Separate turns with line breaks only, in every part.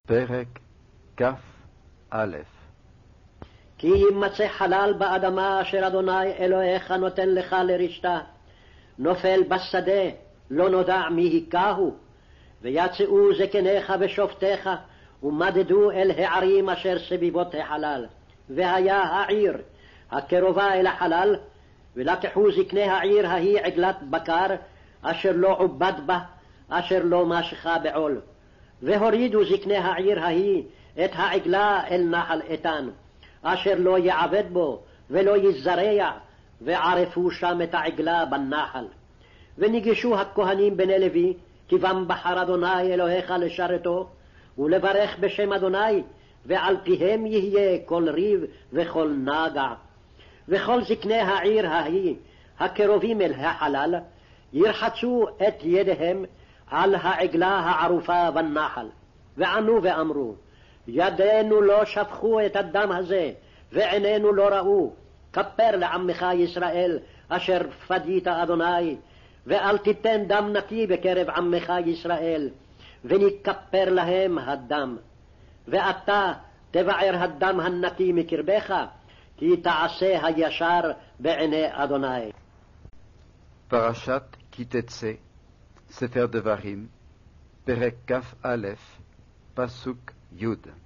פרק כ"א.
כי יימצא חלל באדמה אשר אדוני אלוהיך נותן לך לרשתה, נופל בשדה, לא נודע מי היכהו, ויצאו זקניך ושופטיך, ומדדו אל הערים אשר סביבות החלל. והיה העיר הקרובה אל החלל, ולקחו זקני העיר ההיא עגלת בקר, אשר לא עובד בה, אשר לא משכה בעול. והורידו זקני העיר ההיא את העגלה אל נחל איתן, אשר לא יעבד בו ולא יזרע, וערפו שם את העגלה בנחל. וניגשו הכהנים בני לוי, כי בם בחר אדוני אלוהיך לשרתו, ולברך בשם אדוני, ועל פיהם יהיה כל ריב וכל נגע. וכל זקני העיר ההיא, הקרובים אל החלל, ירחצו את ידיהם על העגלה הערופה בנחל, וענו ואמרו, ידינו לא שפכו את הדם הזה, ועינינו לא ראו. כפר לעמך ישראל, אשר פדית אדוני, ואל תיתן דם נקי בקרב עמך ישראל, ונכפר להם הדם. ואתה תבער הדם הנקי מקרבך, כי תעשה הישר בעיני אדוני.
פרשת כי תצא, ספר דברים, פרק כ"א, פסוק י'.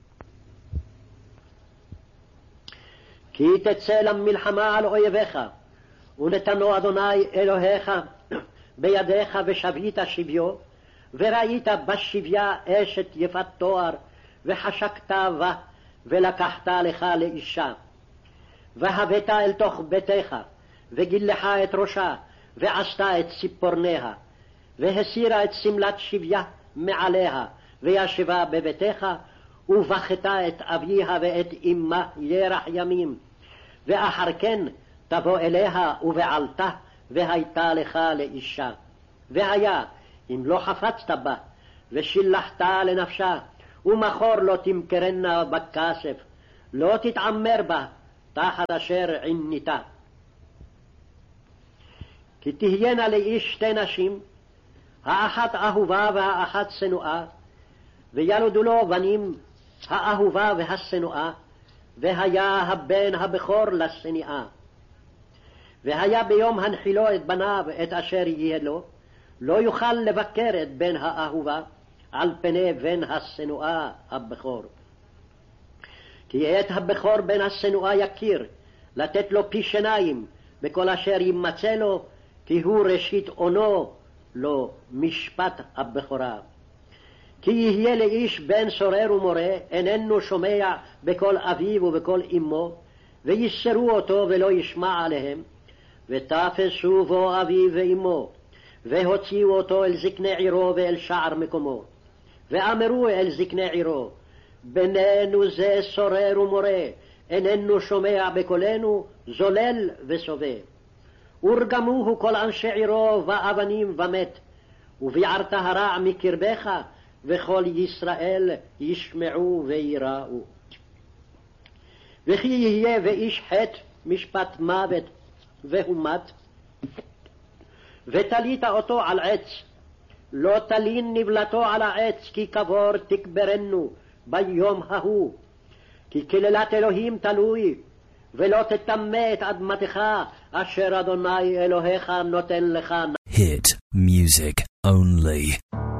כי תצא למלחמה על אויביך, ונתנו אדוני אלוהיך בידיך, ושבית שביו, וראית בשביה אשת יפת תואר, וחשקת בה, ולקחת לך לאישה. והבאת אל תוך ביתך, וגילך את ראשה, ועשתה את ציפורניה, והסירה את סמלת שביה מעליה, וישבה בביתך, ובכתה את אביה ואת אמה ירח ימים. ואחר כן תבוא אליה ובעלתה, והייתה לך לאישה. והיה אם לא חפצת בה, ושילחת לנפשה, ומחור לא תמכרנה בכסף, לא תתעמר בה תחת אשר עניתה. כי תהיינה לאיש שתי נשים, האחת אהובה והאחת שנואה, וילדו לו בנים, האהובה והשנואה, והיה הבן הבכור לשנאה. והיה ביום הנחילו את בניו את אשר יהיה לו, לא יוכל לבקר את בן האהובה על פני בן השנואה הבכור. כי את הבכור בן השנואה יכיר, לתת לו פי שיניים בכל אשר יימצא לו, כי הוא ראשית עונו לו משפט הבכורה. כי יהיה לאיש בן סורר ומורה, איננו שומע בקול אביו ובקול אמו, ויסרו אותו ולא ישמע עליהם, ותפסו בו אביו ואמו, והוציאו אותו אל זקני עירו ואל שער מקומו, ואמרו אל זקני עירו, בנינו זה סורר ומורה, איננו שומע בקולנו, זולל וסובב. ורגמוהו כל אנשי עירו ואבנים ומת, וביערת הרע מקרבך, וכל ישראל ישמעו ויראו. וכי יהיה ואיש חטא משפט מוות והוא מת, ותלית אותו על עץ, לא תלין נבלתו על העץ, כי קבור תקברנו ביום ההוא. כי כללת אלוהים תלוי, ולא תטמא את אדמתך אשר אדוני אלוהיך נותן לך.
Hit music only.